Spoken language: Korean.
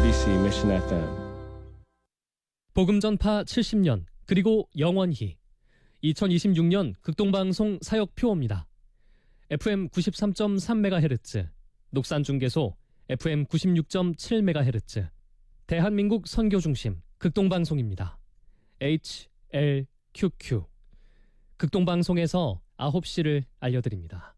MBC Mission FM. 복음 전파 70년 그리고 영원히 2026년 극동방송 사역표입니다. FM 93.3MHz, 녹산중계소 FM 96.7MHz, 대한민국 선교중심 극동방송입니다. HLQQ. 극동방송에서 9시를 알려드립니다.